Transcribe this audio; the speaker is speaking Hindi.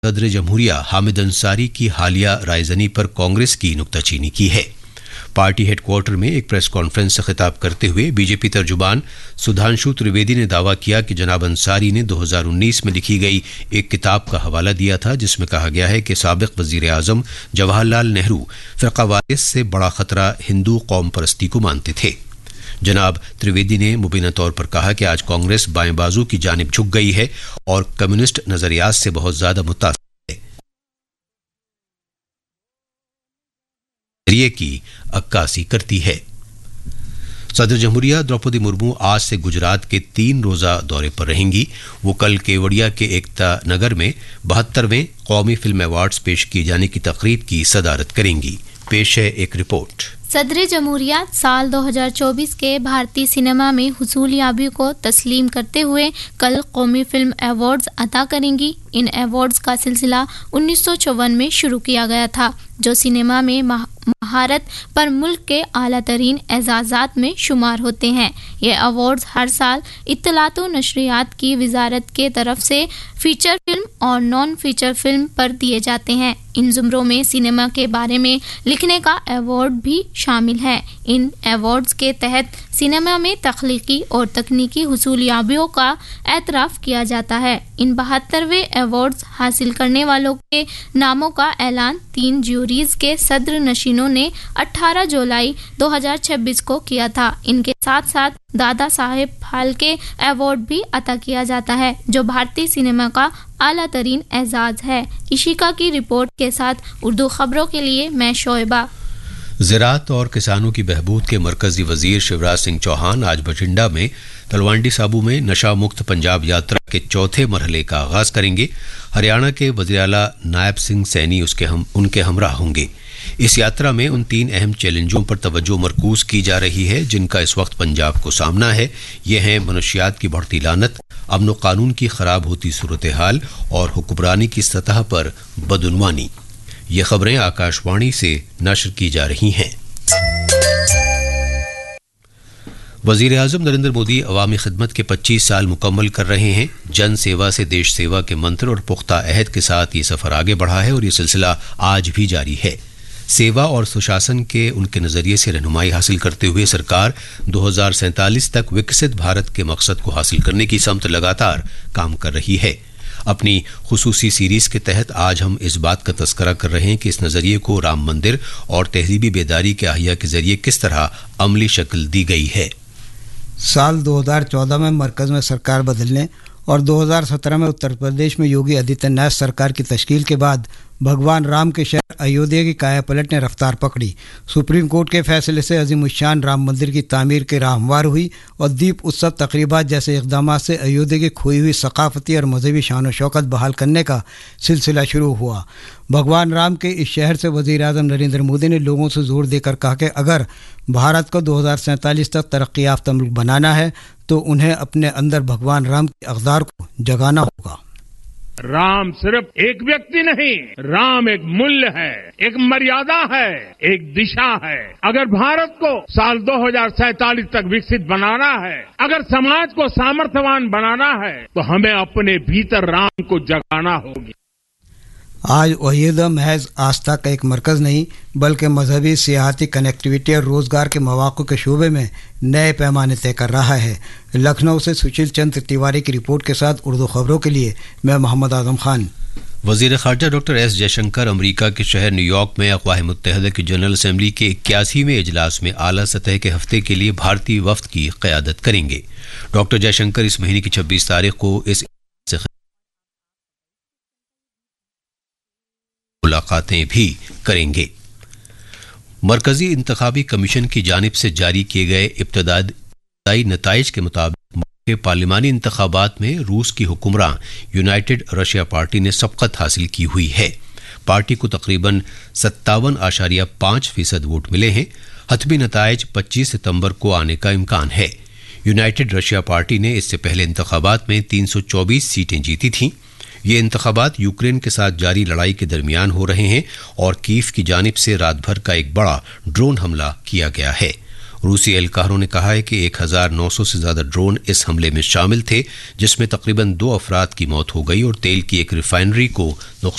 सदर जमहूरिया हामिद अंसारी की हालिया रायजनी पर कांग्रेस की नुक्ताचीनी की है। पार्टी हेडक्वार्टर में एक प्रेस कॉन्फ्रेंस से खिताब करते हुए बीजेपी तर्जुमान सुधांशु त्रिवेदी ने दावा किया कि जनाब अंसारी ने 2019 में लिखी गई एक किताब का हवाला दिया था जिसमें कहा गया है कि साबिक वजीर आजम जवाहरलाल नेहरू फ़िरक़ावारिस से बड़ा खतरा हिंदू कौम परस्ती को मानते थे। जनाब त्रिवेदी ने मुबीना तौर पर कहा कि आज कांग्रेस बाएं बाजू की जानिब झुक गई है और कम्युनिस्ट नजरियात से बहुत ज्यादा मुतासिर है की अक्कासी करती है। सदर जमहूरिया द्रौपदी मुर्मू आज से गुजरात के 3 रोजा दौरे पर रहेंगी। वो कल केवड़िया के एकता नगर में 72वें कौमी फिल्म अवार्ड्स पेश किए जाने की तकरीब की सदारत करेंगी। पेश है एक रिपोर्ट। सदर जमहूरिया साल 2024 के भारतीय सिनेमा में हुसूलियाबी को तस्लीम करते हुए कल कौमी फिल्म अवार्ड्स अता करेंगी। इन अवार्ड्स का सिलसिला 1954 में शुरू किया गया था, जो सिनेमा में महारत पर मुल्क के आला तरीन एजाज़ात में शुमार होते हैं। ये अवार्ड्स हर साल इत्तलात व नशरियात की वजारत के तरफ से फीचर फिल्म और नॉन फीचर फिल्म पर दिए जाते हैं। इन जुमरों में सिनेमा के बारे में लिखने का अवार्ड भी शामिल है। इन अवार्ड्स के तहत सिनेमा में तख्लीकी और तकनीकी हुसूलियाबियों का एतराफ़ किया जाता है। इन 72वें अवार्ड्स हासिल करने वालों के नामों का ऐलान 3 ज्यूरीज के सदर नशीनों ने 18 जुलाई 2026 को किया था। इनके साथ साथ दादा साहेब फाल्के अवार्ड भी अता किया जाता है, जो भारतीय सिनेमा का आला तरीन एजाज है। इशिका की रिपोर्ट के साथ उर्दू खबरों के लिए मैं शोएबा। ज़राअत और किसानों की बहबूद के मरकजी वजीर शिवराज सिंह चौहान आज बठिंडा में तलवंडी साबू में नशा मुक्त पंजाब यात्रा के चौथे मरहले का आगाज करेंगे। हरियाणा के वज़ीर आला नायब सिंह सैनी उनके हमरा होंगे। इस यात्रा में उन 3 अहम चैलेंजों पर तवज्जो मरकूज की जा रही है जिनका इस वक्त पंजाब को सामना है। ये हैं मनशियात की बढ़ती लानत, अमन व कानून की खराब होती सूरत हाल और हुक्मरानी की सतह पर बदउनवानी। ये खबरें आकाशवाणी से नशर की जा रही हैं। वजीर आजम नरेंद्र मोदी अवामी खिदमत के 25 साल मुकम्मल कर रहे हैं। जन सेवा से देश सेवा के मंत्र और पुख्ता अहद के साथ ये सफर आगे बढ़ा है और ये सिलसिला आज भी जारी है। सेवा और सुशासन के उनके नजरिए से रहनुमाई हासिल करते हुए सरकार 2047 तक विकसित भारत के मकसद को हासिल करने की समत लगातार काम कर रही है। अपनी खुसूसी सीरीज के तहत आज हम इस बात का तस्करा कर रहे हैं कि इस नजरिए को राम मंदिर और तहजीबी बेदारी के अहिया के जरिए किस तरह अमली शक्ल दी गई है। साल 2014 में मरकज में सरकार बदलने और 2017 में उत्तर प्रदेश में योगी आदित्यनाथ सरकार की तश्कील के बाद भगवान राम के शहर अयोध्या की काया पलट ने रफ्तार पकड़ी। सुप्रीम कोर्ट के फैसले से अजीमुशान राम मंदिर की तामीर की राह हमवार हुई और दीप उत्सव तकरीबात जैसे इक़दाम से अयोध्या की खोई हुई सकाफती और मजहबी शान व शौकत बहाल करने का सिलसिला शुरू हुआ। भगवान राम के इस शहर से वज़ीर आज़म नरेंद्र मोदी ने लोगों से जोर देकर कहा कि अगर भारत को 2047 तक तरक्की याफ्ता मुल्क बनाना है तो उन्हें अपने अंदर भगवान राम के अक़दार को जगाना होगा। राम सिर्फ एक व्यक्ति नहीं, राम एक मूल्य है, एक मर्यादा है, एक दिशा है। अगर भारत को साल 2047 तक विकसित बनाना है, अगर समाज को सामर्थ्यवान बनाना है, तो हमें अपने भीतर राम को जगाना होगी। आज अयोध्या महज आस्था का एक मरकज नहीं बल्कि मजहबी, सियाहती, कनेक्टिविटी और रोजगार के मौक़ों के शोबे में नए पैमाने तय कर रहा है। लखनऊ से सुशील चंद्र तिवारी की रिपोर्ट के साथ उर्दू खबरों के लिए मैं मोहम्मद आजम खान। वजीर खारजा डॉक्टर एस जयशंकर अमरीका के शहर न्यूयॉर्क में अक़वाम मुत्तहिदा की जनरल असम्बली के 81वें इजलास में आला सतह के हफ्ते के लिए भारतीय वफ्द की क़यादत करेंगे। डॉक्टर जयशंकर इस महीने की 26 तारीख को इस मुलाकातें भी करेंगे। मरकजी इंतखाबी कमीशन की जानिब से जारी किए गए इब्तदाई नताइज के मुताबिक पार्लिमानी इंतखाबात में रूस की हुक्मरान यूनाइटेड रशिया पार्टी ने सबकत हासिल की हुई है। पार्टी को तकरीबन 57.5% वोट मिले हैं। हतमी नताइज 25 सितंबर को आने का इम्कान है। यूनाइटेड रशिया पार्टी ने इससे पहले इंतखाबात में 324 सीटें जीती थीं। ये इंतखाबात यूक्रेन के साथ जारी लड़ाई के दरमियान हो रहे हैं और कीव की जानिब से रात भर का एक बड़ा ड्रोन हमला किया गया है। रूसी एहलकारों ने कहा है कि 1900 से ज्यादा ड्रोन इस हमले में शामिल थे, जिसमें तकरीबन 2 अफराद की मौत हो गई और तेल की एक रिफाइनरी को